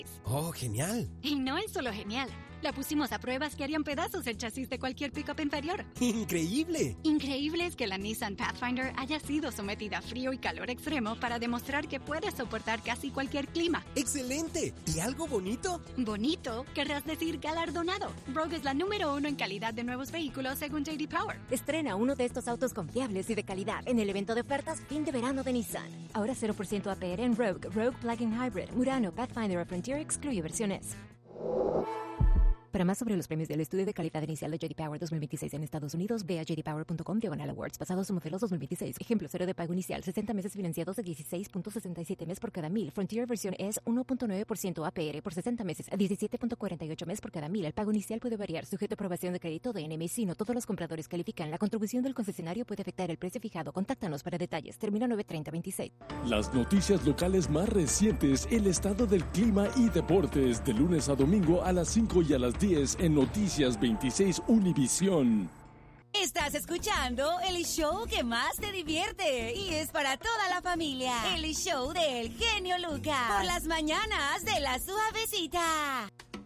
¡Oh, genial! Y no es solo genial. La pusimos a pruebas que harían pedazos el chasis de cualquier pick-up inferior. ¡Increíble! Increíble es que la Nissan Pathfinder haya sido sometida a frío y calor extremo para demostrar que puede soportar casi cualquier clima. ¡Excelente! ¿Y algo bonito? ¿Bonito? Querrás decir galardonado. Rogue es la número 1 en calidad de nuevos vehículos según J.D. Power. Estrena uno de estos autos confiables y de calidad en el evento de ofertas fin de verano de Nissan. Ahora 0% APR en Rogue, Rogue Plug-in Hybrid, Murano, Pathfinder o Frontier excluye versiones. Para más sobre los premios del estudio de calidad inicial de J.D. Power 2026 en Estados Unidos, ve a jdpower.com/awards. Basados en modelos 2026. Ejemplo, 0 de pago inicial, 60 meses financiados de 16.67 mes por cada 1000. Frontier versión es 1.9% APR por 60 meses, a 17.48 mes por cada 1000. El pago inicial puede variar, sujeto a aprobación de crédito de NMC. No todos los compradores califican. La contribución del concesionario puede afectar el precio fijado. Contáctanos para detalles. Termina 9/30/26. Las noticias locales más recientes, el estado del clima y deportes, de lunes a domingo a las 5 y a las 10 en Noticias 26 Univisión. Estás escuchando el show que más te divierte y es para toda la familia. El show del genio Lucas. Por las mañanas de La Suavecita.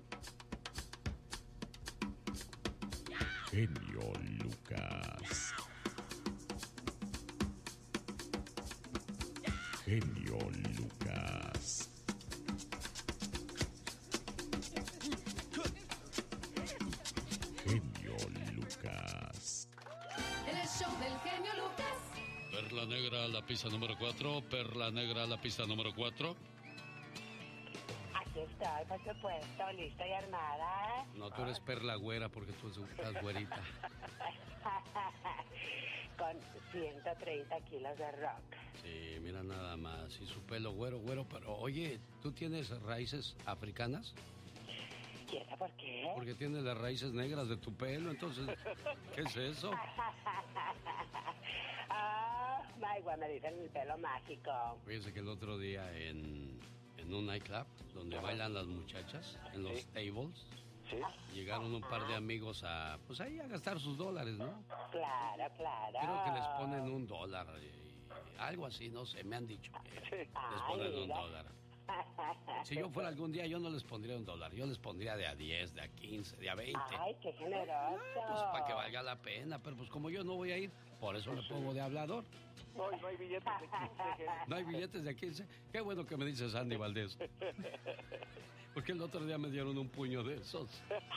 Genio Lucas. Genio Lucas. Genio Lucas. El show del genio Lucas. Perla Negra, la pista número 4. Perla Negra, la pista número 4. Aquí estoy, por supuesto, lista y armada. No, tú eres Perla Güera porque tú estás güerita. Con 130 kilos de rock. Sí, mira nada más. Y su pelo güero, pero oye, ¿tú tienes raíces africanas? ¿Y eso por qué? Porque tienes las raíces negras de tu pelo, entonces, ¿qué es eso? Igual me dicen el pelo mágico. Fíjense que el otro día en un nightclub donde bailan las muchachas, en los tables, llegaron un par de amigos pues ahí a gastar sus dólares, ¿no? Claro. Creo que les ponen $1, algo así, no sé, me han dicho que les ponen $1. Si yo fuera algún día, yo no les pondría $1, yo les pondría de a 10, de a 15, de a 20. ¡Ay, qué generoso! Pues para que valga la pena, pero pues como yo no voy a ir, por eso le pongo de hablador. No hay billetes de 15. No hay billetes de 15. Qué bueno que me dices, Andy Valdés. Porque el otro día me dieron un puño de esos.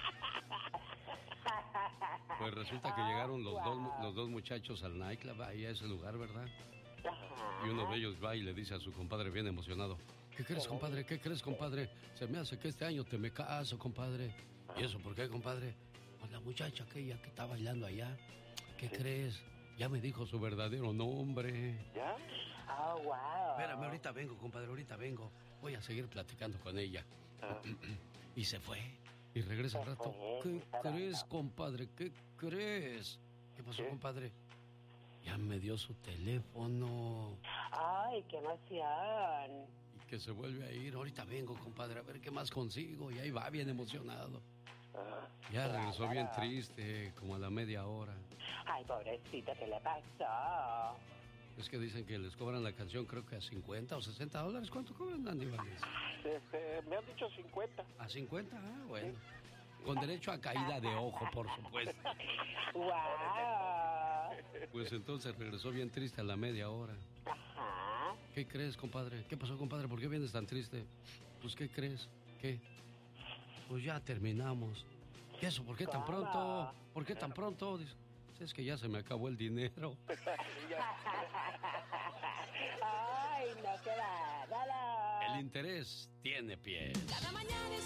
Pues resulta que llegaron los dos muchachos al nightclub, ahí a ese lugar, ¿verdad? Y uno de ellos va y le dice a su compadre bien emocionado: ¿Qué crees, compadre? ¿Qué crees, compadre? Se me hace que este año te me caso, compadre. ¿Y eso por qué, compadre? Pues la muchacha aquella que está bailando allá, ¿qué crees? Ya me dijo su verdadero nombre. ¿Ya? ¡Oh, wow! Espérame, ahorita vengo, compadre, ahorita vengo. Voy a seguir platicando con ella. Y se fue. Y regresa al rato. ¿Qué crees, compadre? ¿Qué crees? ¿Qué pasó, compadre? Ya me dio su teléfono. ¡Ay, qué emoción! Y que se vuelve a ir. Ahorita vengo, compadre, a ver qué más consigo. Y ahí va, bien emocionado. Ya regresó bien triste, como a la media hora. Ay, pobrecito, ¿qué le pasó? Es que dicen que les cobran la canción, creo que a $50 o $60. ¿Cuánto cobran, Andy Valdés? Me han dicho 50. ¿A 50? Ah, bueno. Con derecho a caída de ojo, por supuesto. ¡Wow! Pues entonces regresó bien triste a la media hora. Ajá. ¿Qué crees, compadre? ¿Qué pasó, compadre? ¿Por qué vienes tan triste? Pues, ¿qué crees? ¿Qué? Pues ya terminamos. ¿Y eso? ¿Por qué tan pronto? ¿Por qué tan pronto? Dice, es que ya se me acabó el dinero. ¡Ay, no queda! ¡Dale! El interés tiene pies. Cada mañana es